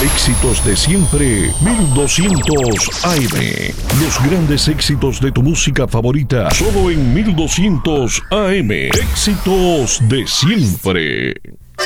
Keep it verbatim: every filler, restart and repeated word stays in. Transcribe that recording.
Éxitos de siempre, mil doscientos A M. Los grandes éxitos de tu música favorita, solo en mil doscientos A M. Éxitos de siempre.